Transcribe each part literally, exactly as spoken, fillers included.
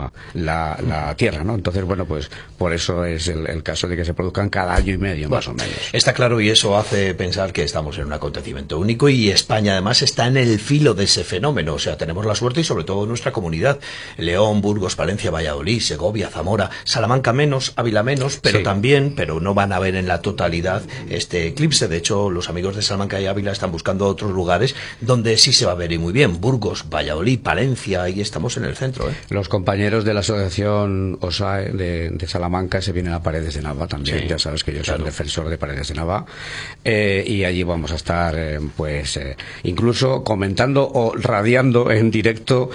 misma, la, la Tierra, ¿no? Entonces, bueno, pues por eso es el, el caso de que se produzcan cada año y medio, bueno, más o menos. Está claro, y eso hace pensar que estamos en un acontecimiento único, y España además está en el filo de ese fenómeno. O sea, tenemos la suerte, y sobre todo nuestra comunidad, León, Burgos, Palencia, Valladolid, Segovia, Zamora, Salamanca menos, Ávila menos, pero sí. también, pero no van a ver en la totalidad este eclipse. De hecho, los amigos de Salamanca y Ávila están buscando otros lugares donde sí se va a ver y muy bien. Burgos, Valladolid, Palencia, ahí estamos en el centro, ¿eh? Los compañeros de la asociación O S A E de, de Salamanca se vienen a Paredes de Nava también, sí, ya sabes que yo claro. soy un defensor de Paredes de Nava, eh, y allí vamos a estar, eh, pues, eh, incluso comentando o radiando en directo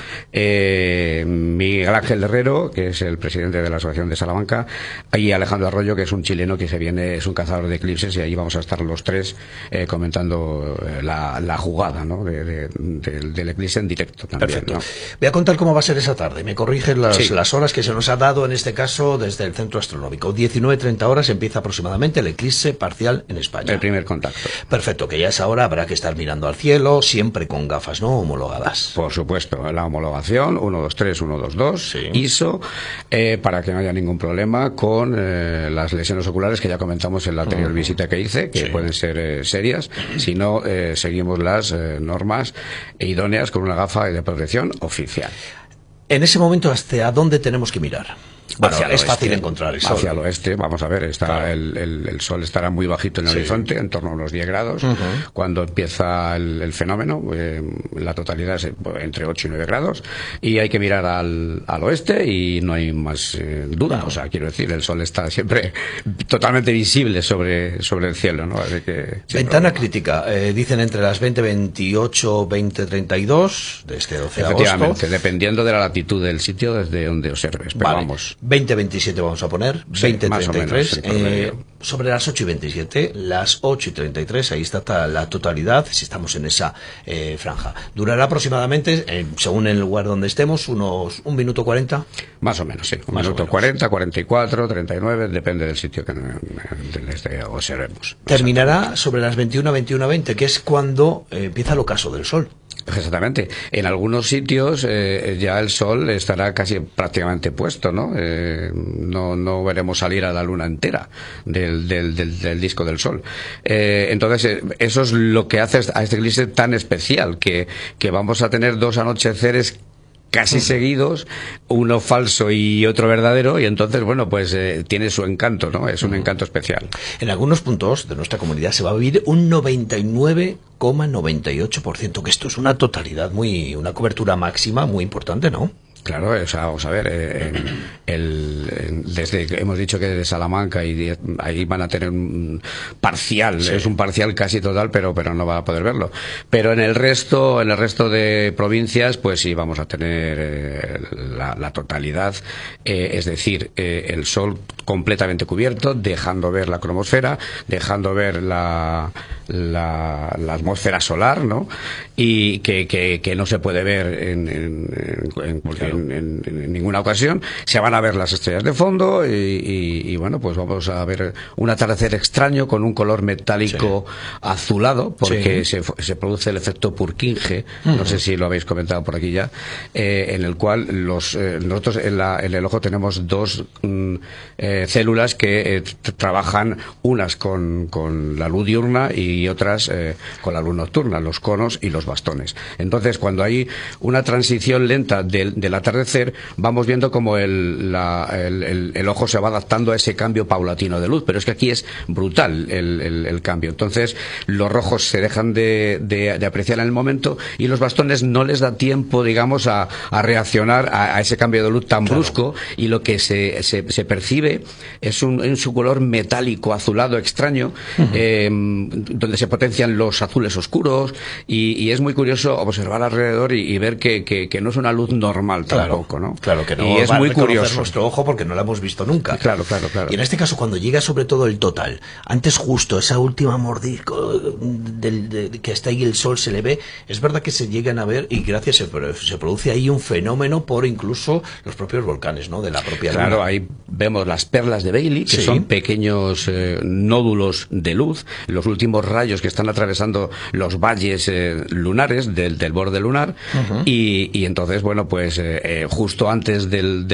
eh, Miguel Ángel Herrero, que es el presidente de la asociación de Salamanca, y Alejandro Arroyo, que es un chileno que se viene, es un cazador de eclipses, y allí vamos a estar los tres eh, comentando eh, la, la jugada, ¿no? de, de, de, del eclipse en directo también. Perfecto. ¿no? Voy a contar cómo va a ser esa tarde. Me corrigen las, sí. las horas que se nos ha dado en este caso desde el centro astronómico. diecinueve treinta horas empieza aproximadamente el eclipse parcial en España. El primer contacto. Perfecto, que ya a esa hora habrá que estar mirando al cielo, siempre con gafas, ¿no? Homologadas. Por supuesto, la homologación uno dos tres, uno dos dos, sí. I S O, eh, para que no haya ningún problema con eh, las lesiones oculares que ya comentamos en la anterior uh-huh. visita que hice, que sí. pueden ser eh, serias, si no eh, seguimos las eh, normas idóneas con una gafa de protección oficial. En ese momento, ¿hasta dónde tenemos que mirar? Bueno, es oeste, fácil encontrar el sol. Hacia el oeste, vamos a ver, está claro. el, el, el sol estará muy bajito en el sí. horizonte, en torno a unos diez grados. Uh-huh. Cuando empieza el, el fenómeno, eh, la totalidad es entre ocho y nueve grados, y hay que mirar al, al oeste y no hay más eh, duda. Uh-huh. O sea, quiero decir, el sol está siempre totalmente visible sobre, sobre el cielo, ¿no? Así que, ventana crítica, eh, dicen entre las veinte veintiocho, veinte treinta y dos de este doce de agosto. Efectivamente, dependiendo de la latitud del sitio desde donde observes. Pero vale. vamos. veinte veintisiete vamos a poner, sí, veinte treinta y tres, eh, menos, sobre las ocho y veintisiete, las ocho y treinta y tres, ahí está la totalidad, si estamos en esa eh, franja. Durará aproximadamente, eh, según el lugar donde estemos, unos un minuto cuarenta. Más o menos, sí, un Más minuto cuarenta, cuarenta y cuatro, treinta y nueve, depende del sitio que desde observemos. Terminará sobre las veintiuna, veintiuna veinte, que es cuando eh, empieza el ocaso del sol. Exactamente. En algunos sitios eh, ya el sol estará casi prácticamente puesto, ¿no? Eh, no, no veremos salir a la luna entera del, del, del, del disco del sol. Eh, entonces, eh, eso es lo que hace a este eclipse tan especial, que, que vamos a tener dos anocheceres casi seguidos, uno falso y otro verdadero, y entonces, bueno, pues eh, tiene su encanto, ¿no? Es un encanto especial. En algunos puntos de nuestra comunidad se va a vivir un noventa y nueve coma noventa y ocho por ciento, que esto es una totalidad muy, una cobertura máxima muy importante, ¿no? Claro, o sea, vamos a ver, eh, el, el, desde hemos dicho que desde Salamanca y de, ahí van a tener un parcial, sí. es un parcial casi total, pero pero no va a poder verlo. Pero en el resto, en el resto de provincias, pues sí vamos a tener eh, la, la totalidad, eh, es decir, eh, el sol completamente cubierto, dejando ver la cromosfera, dejando ver la la, la atmósfera solar, ¿no? Y que, que, que no se puede ver en, en, en, claro. en, en, en ninguna ocasión. Se van a ver las estrellas de fondo y, y, y bueno, pues vamos a ver un atardecer extraño con un color metálico sí. azulado, porque sí. se, se produce el efecto Purkinje, uh-huh. no sé si lo habéis comentado por aquí ya, eh, en el cual los eh, nosotros en, la, en el ojo tenemos dos mm, eh, células que eh, trabajan, unas con, con la luz diurna y y otras eh, con la luz nocturna, los conos y los bastones. Entonces, cuando hay una transición lenta del, del atardecer, vamos viendo como el, la, el, el, el ojo se va adaptando a ese cambio paulatino de luz, pero es que aquí es brutal el, el, el cambio. Entonces, los rojos se dejan de, de, de apreciar en el momento y los bastones no les da tiempo, digamos, a, a reaccionar a, a ese cambio de luz tan claro. brusco, y lo que se, se, se percibe es un, en su color metálico azulado extraño, uh-huh. eh, donde se potencian los azules oscuros, y, y es muy curioso observar alrededor y, y ver que, que, que no es una luz normal tampoco, claro, ¿no? Claro que no. Y es muy curioso nuestro ojo porque no la hemos visto nunca. Claro, claro, claro. Y en este caso, cuando llega sobre todo el total, antes justo esa última mordisco del, de, de, que está ahí el sol se le ve, es verdad que se llegan a ver, y gracias se, se produce ahí un fenómeno por incluso los propios volcanes, ¿no? De la propia luna. Claro, ahí vemos las perlas de Bailey, que sí. son pequeños eh, nódulos de luz, los últimos rayos que están atravesando los valles eh, lunares del, del borde lunar, uh-huh. y, y entonces, bueno, pues eh, eh, justo antes del